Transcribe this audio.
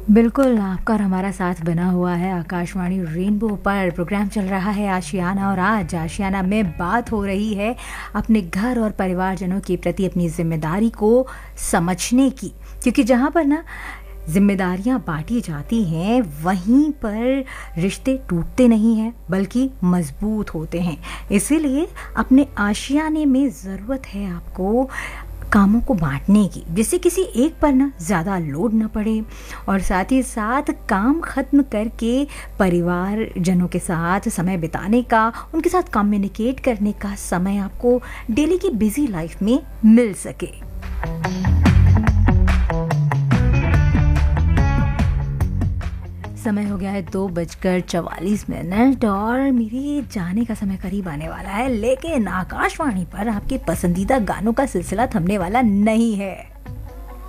बिल्कुल, आपका और हमारा साथ बना हुआ है आकाशवाणी रेनबो पर। प्रोग्राम चल रहा है आशियाना और आज आशियाना में बात हो रही है अपने घर और परिवारजनों के प्रति अपनी ज़िम्मेदारी को समझने की। क्योंकि जहाँ पर ना ज़िम्मेदारियाँ बाँटी जाती हैं, वहीं पर रिश्ते टूटते नहीं हैं, बल्कि मज़बूत होते हैं। इसीलिए अपने आशियाने में ज़रूरत है आपको कामों को बाँटने की, जिससे किसी एक पर ना ज़्यादा लोड ना पड़े और साथ ही साथ काम ख़त्म करके परिवारजनों के साथ समय बिताने का, उनके साथ कम्युनिकेट करने का समय आपको डेली की बिज़ी लाइफ़ में मिल सके। समय हो गया है 2:44 और मेरे जाने का समय करीब आने वाला है, लेकिन आकाशवाणी पर आपके पसंदीदा गानों का सिलसिला थमने वाला नहीं है।